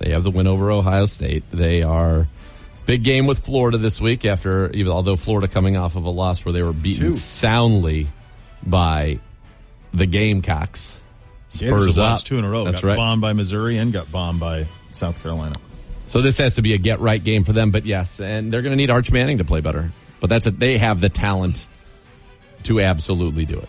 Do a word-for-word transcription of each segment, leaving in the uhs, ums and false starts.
They have the win over Ohio State. They are big game with Florida this week after, even although Florida coming off of a loss where they were beaten Two. soundly by the Gamecocks. Spurs up. Lost two in a row. That's got right. bombed by Missouri and got bombed by South Carolina. So this has to be a get-right game for them, but yes, and they're going to need Arch Manning to play better. But that's a, they have the talent to absolutely do it.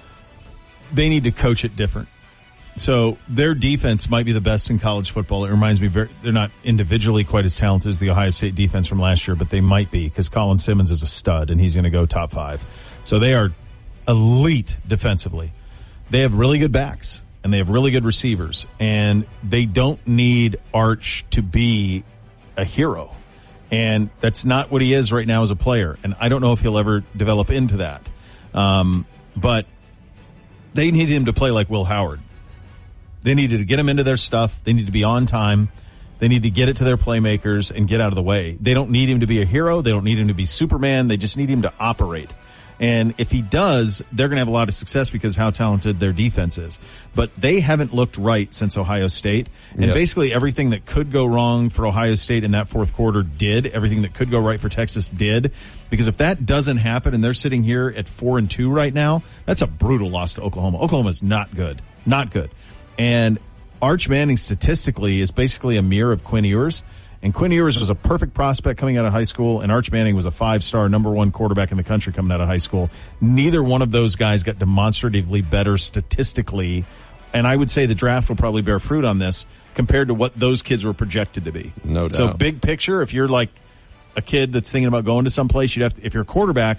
They need to coach it different. So their defense might be the best in college football. It reminds me, very, they're not individually quite as talented as the Ohio State defense from last year, but they might be because Colin Simmons is a stud and he's going to go top five. So they are elite defensively. They have really good backs and they have really good receivers, and they don't need Arch to be a hero. And that's not what he is right now as a player. And I don't know if he'll ever develop into that. Um, but they need him to play like Will Howard. They needed to get him into their stuff. They need to be on time. They need to get it to their playmakers and get out of the way. They don't need him to be a hero. They don't need him to be Superman. They just need him to operate. And if he does, they're going to have a lot of success because of how talented their defense is. But they haven't looked right since Ohio State. And yep. basically everything that could go wrong for Ohio State in that fourth quarter did. Everything that could go right for Texas did. Because if that doesn't happen and they're sitting here at four and two right now, that's a brutal loss to Oklahoma. Oklahoma's not good. Not good. And Arch Manning statistically is basically a mirror of Quinn Ewers. And Quinn Ewers was a perfect prospect coming out of high school, and Arch Manning was a five-star number one quarterback in the country coming out of high school. Neither one of those guys got demonstratively better statistically. And I would say the draft will probably bear fruit on this compared to what those kids were projected to be. No doubt. So big picture, if you're like a kid that's thinking about going to someplace, you'd have to, if you're a quarterback,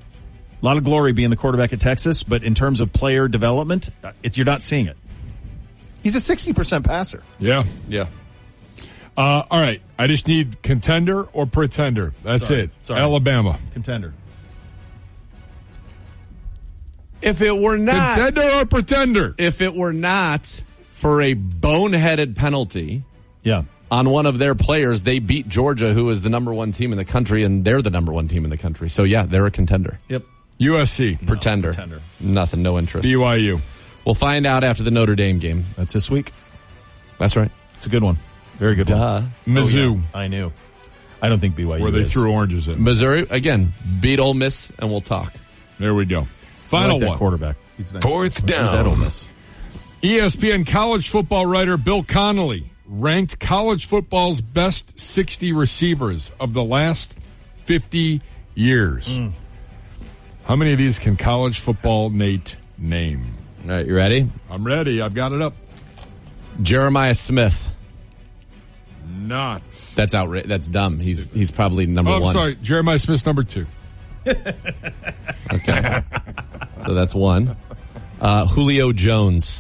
a lot of glory being the quarterback at Texas, but in terms of player development, it, you're not seeing it. He's a sixty percent passer. Yeah. Yeah. Uh, all right. I just need contender or pretender. That's Sorry. it. Sorry. Alabama. Contender. If it were not... Contender or pretender? If it were not for a boneheaded penalty yeah. on one of their players, they beat Georgia, who is the number one team in the country, and they're the number one team in the country. So, yeah, they're a contender. Yep. U S C. Pretender. No, pretender. Nothing, no interest. B Y U. We'll find out after the Notre Dame game. That's this week. That's right. It's a good one. Very good Duh. one. Mizzou. Oh, yeah. I knew. I don't think B Y U Where they is. threw oranges at. Missouri, again, beat Ole Miss, and we'll talk. There we go. I Final like that one. quarterback. He's nice. Fourth down. Who's that Ole Miss? E S P N college football writer Bill Connolly ranked college football's best sixty receivers of the last fifty years. Mm. How many of these can college football Nate name? All right, you ready? I'm ready. I've got it up. Jeremiah Smith. Not. That's outrageous. That's dumb. He's he's probably number oh, I'm one. sorry. Jeremiah Smith's number two. Okay. So that's one. Uh, Julio Jones.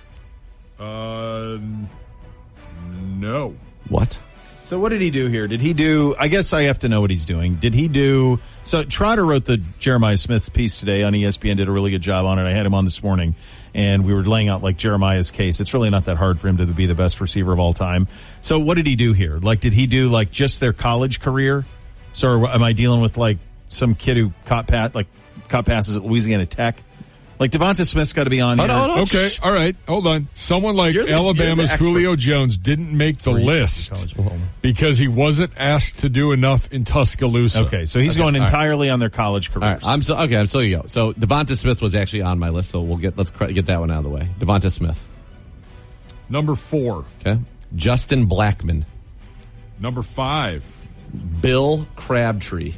Uh, no. What? So what did he do here? Did he do, I guess I have to know what he's doing. Did he do, so Trotter wrote the Jeremiah Smith's piece today on E S P N, did a really good job on it. I had him on this morning, and we were laying out like Jeremiah's case. It's really not that hard for him to be the best receiver of all time. So what did he do here? Like, did he do like just their college career? So am I dealing with like some kid who caught pat, like caught passes at Louisiana Tech? Like Devonta Smith's got to be on Hold here. on, hold on. Okay, all right, hold on. Someone like You're the- Alabama's you're the Julio Jones didn't make the Three list college football. because he wasn't asked to do enough in Tuscaloosa. Okay, so he's Okay, going all right. entirely on their college All careers. right, I'm so okay. I'm still you go. So Devonta Smith was actually on my list, so we'll get let's cr- get that one out of the way. Devonta Smith. Number four. Okay. Justin Blackman. Number five. Bill Crabtree.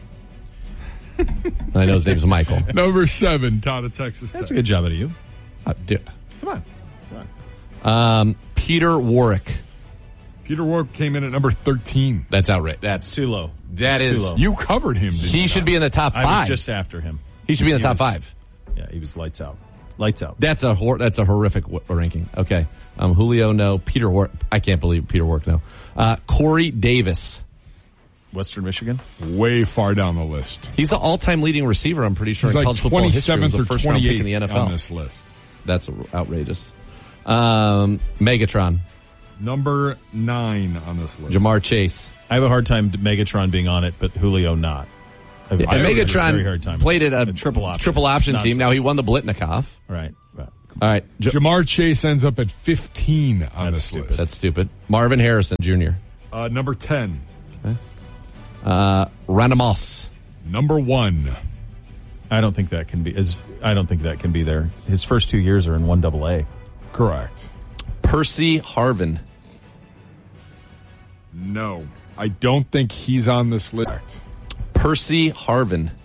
I know his name's Michael. Number seven, Todd of Texas That's Tech. a good job out of you. Uh, dude. Come on. Come on. Um, Peter Warwick. Peter Warwick came in at number thirteen. That's outrageous. That's Too low. That It's is. too low. You covered him, didn't He you? should be in the top I five. was just after him. he should be in the He top was- five. Yeah, he was lights out. Lights out. That's a hor- that's a horrific w- ranking. Okay. Um, Julio, no. Peter Warwick. I can't believe Peter Warwick, no. Uh, Corey Davis. Western Michigan. way far down the list. He's the all-time leading receiver, I'm pretty sure, He's in like college football history. He was twenty-seventh the or first round pick twenty-eighth in the N F L. on this list. That's outrageous. Um, Megatron. Number nine on this list. Jamar Chase. I have a hard time Megatron being on it, but Julio not. I have, Yeah, I and have a very hard Megatron time. played at a, A triple option. triple option It's team. nonsense. Now he won the Blitnikoff. Right. Right. Come All right. J- Jamar Chase ends up at fifteen on That's this stupid. list. That's stupid. Marvin Harrison Junior Uh, number ten. Uh, Ranamos. Number one. I don't think that can be. As I don't think that can be there. His first two years are in one double A. Correct. Percy Harvin. No. I don't think he's on this list. Percy Harvin.